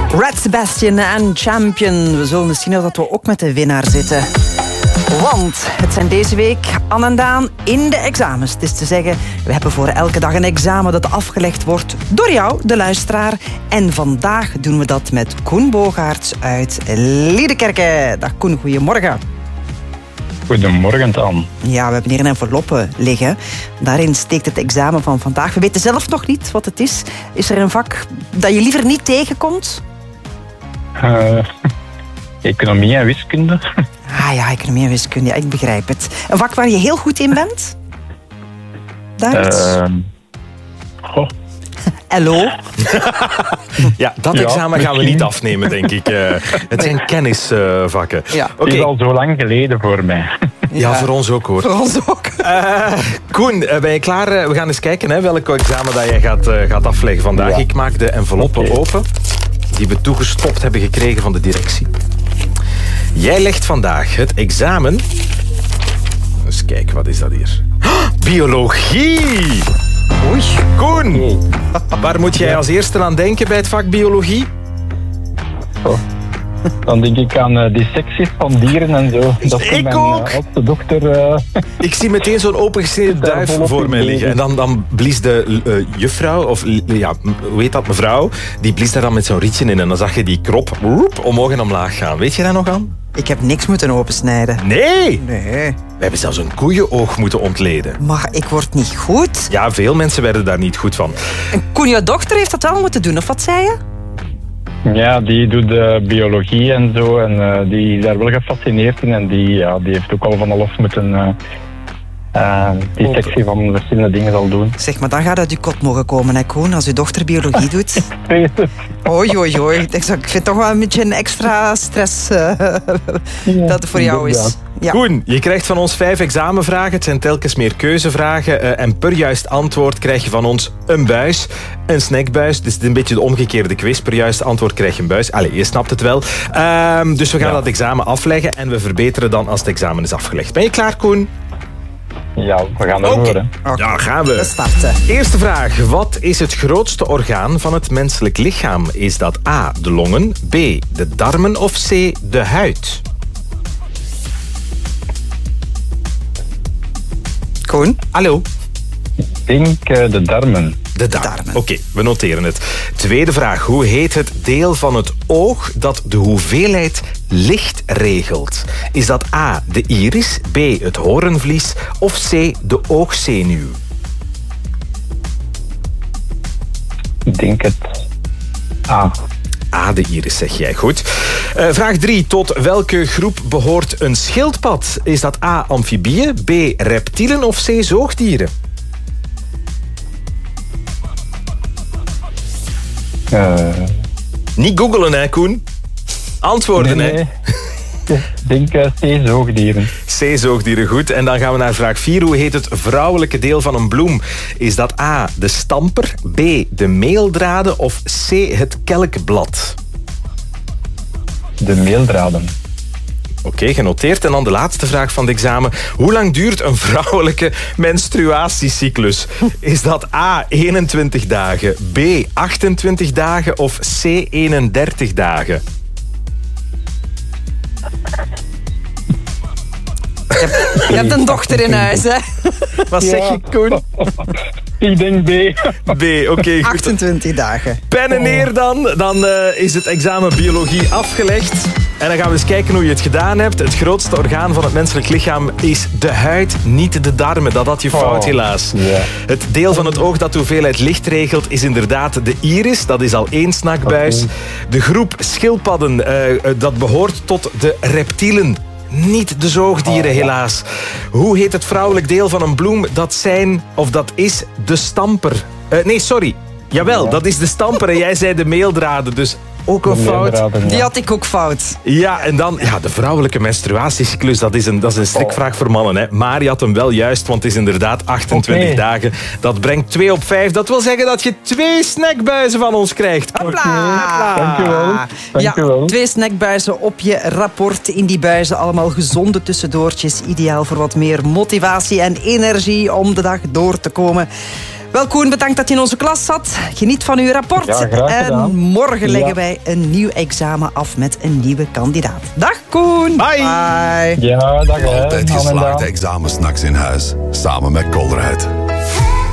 Red Sebastian en Champion. We zullen eens zien of we ook met de winnaar zitten. Want het zijn deze week Anne en Daan in de examens. Het is te zeggen, we hebben voor elke dag een examen dat afgelegd wordt door jou, de luisteraar. En vandaag doen we dat met Koen Bogaerts uit Liedekerke. Dag Koen, goedemorgen. Goedemorgen, Daan. Ja, we hebben hier een enveloppe liggen. Daarin steekt het examen van vandaag. We weten zelf nog niet wat het is. Is er een vak dat je liever niet tegenkomt? Economie en wiskunde. Ah ja, economie en wiskunde. Ja, ik begrijp het. Een vak waar je heel goed in bent? Hallo? Ja, dat examen gaan we niet afnemen, denk ik. Het zijn kennisvakken. Ja. Het is al zo lang geleden voor mij. Ja, voor ons ook, hoor. Voor ons ook. Koen, ben je klaar? We gaan eens kijken welk examen dat jij gaat afleggen vandaag. Ja. Ik maak de enveloppen open die we toegestopt hebben gekregen van de directie. Jij legt vandaag het examen... Eens kijken, wat is dat hier? Biologie! Oei. Koen, waar moet jij als eerste aan denken bij het vak biologie? Dan denk ik aan dissecties van dieren en zo. Dat is ik ook! Als de dokter... Ik zie meteen zo'n opengesneden duif voor mij liggen. En dan blies de juffrouw, of ja, hoe heet dat, mevrouw, die blies daar dan met zo'n rietje in. En dan zag je die krop omhoog en omlaag gaan. Weet je daar nog aan? Ik heb niks moeten opensnijden. Nee! Nee. We hebben zelfs een koeienoog moeten ontleden. Maar ik word niet goed. Ja, veel mensen werden daar niet goed van. En Koen, jouw dochter heeft dat wel moeten doen, of wat zei je? Ja, die doet biologie en zo. En die is daar wel gefascineerd in. En die heeft ook al van alles moeten... dissectie van verschillende dingen zal doen. Zeg, maar dan gaat uit je kot mogen komen, hè, Koen, als je dochter biologie doet. Oei. Ik vind het toch wel een beetje een extra stress dat het voor jou is. Ja. Koen, je krijgt van ons 5 examenvragen. Het zijn telkens meer keuzevragen. En per juist antwoord krijg je van ons een buis. Een snackbuis. Het is een beetje de omgekeerde quiz. Per juist antwoord krijg je een buis. Allee, je snapt het wel. Dus we gaan dat examen afleggen. En we verbeteren dan als het examen is afgelegd. Ben je klaar, Koen? Ja, we gaan dat horen. Ja, gaan we. We starten. Eerste vraag. Wat is het grootste orgaan van het menselijk lichaam? Is dat A, de longen, B, de darmen of C, de huid? Koen? Hallo? Ik denk de darmen. De darmen. Oké, we noteren het. Tweede vraag. Hoe heet het deel van het oog dat de hoeveelheid licht regelt? Is dat A, de iris, B, het hoornvlies of C, de oogzenuw? Ik denk het A. A, de iris, zeg jij. Goed. Vraag 3. Tot welke groep behoort een schildpad? Is dat A, amfibieën, B, reptielen of C, zoogdieren? Niet googelen, hè, Koen? Antwoorden, nee. hè? Ik denk C, zoogdieren. C, zoogdieren, goed. En dan gaan we naar vraag 4. Hoe heet het vrouwelijke deel van een bloem? Is dat A, de stamper, B, de meeldraden of C, het kelkblad? De meeldraden. Oké, genoteerd. En dan de laatste vraag van het examen. Hoe lang duurt een vrouwelijke menstruatiecyclus? Is dat A, 21 dagen, B, 28 dagen of C, 31 dagen? Je hebt een dochter in huis, hè? Wat zeg je, Koen? Ik denk B. B, oké, goed. 28 dagen. Pennen neer dan. Dan is het examen biologie afgelegd. En dan gaan we eens kijken hoe je het gedaan hebt. Het grootste orgaan van het menselijk lichaam is de huid, niet de darmen. Dat had je fout, helaas. Yeah. Het deel van het oog dat de hoeveelheid licht regelt is inderdaad de iris. Dat is al 1 snackbuis. Okay. De groep schildpadden, dat behoort tot de reptielen. Niet de zoogdieren, helaas. Hoe heet het vrouwelijk deel van een bloem? Dat is de stamper. Nee, sorry. Jawel, dat is de stamper en jij zei de meeldraden, dus ook een fout. Die had ik ook fout. Ja, en dan de vrouwelijke menstruatiecyclus, dat is een strikvraag voor mannen. Hè. Maar je had hem wel juist, want het is inderdaad 28 dagen. Dat brengt 2 op 5. Dat wil zeggen dat je 2 snackbuizen van ons krijgt. Hopla! Dankjewel. Ja, 2 snackbuizen op je rapport. In die buizen allemaal gezonde tussendoortjes. Ideaal voor wat meer motivatie en energie om de dag door te komen. Wel, Koen, bedankt dat je in onze klas zat. Geniet van uw rapport. Ja, graag gedaan. En morgen leggen wij een nieuw examen af met een nieuwe kandidaat. Dag, Koen. Bye. Ja, dag hè. Altijd Anne en Daan. geslaagde examensnacks in huis. Samen met Colruyt.